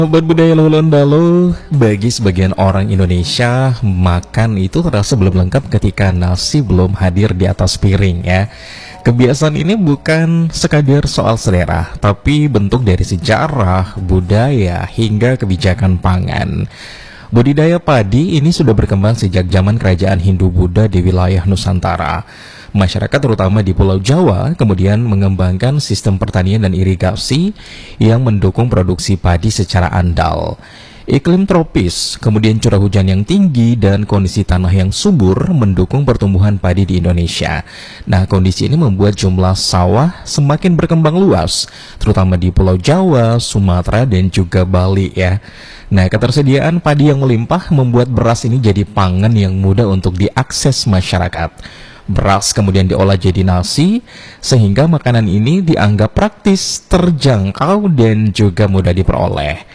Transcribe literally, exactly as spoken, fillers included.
Sobat budaya Lolondo, bagi sebagian orang Indonesia, makan itu terasa belum lengkap ketika nasi belum hadir di atas piring ya. Kebiasaan ini bukan sekadar soal selera, tapi bentuk dari sejarah, budaya, hingga kebijakan pangan. Budidaya padi ini sudah berkembang sejak zaman kerajaan Hindu-Buddha di wilayah Nusantara. Masyarakat terutama di Pulau Jawa kemudian mengembangkan sistem pertanian dan irigasi yang mendukung produksi padi secara andal. Iklim tropis, kemudian curah hujan yang tinggi dan kondisi tanah yang subur mendukung pertumbuhan padi di Indonesia. Nah, kondisi ini membuat jumlah sawah semakin berkembang luas, terutama di Pulau Jawa, Sumatera, dan juga Bali ya. Nah, ketersediaan padi yang melimpah membuat beras ini jadi pangan yang mudah untuk diakses masyarakat. Beras kemudian diolah jadi nasi, sehingga makanan ini dianggap praktis, terjangkau, dan juga mudah diperoleh.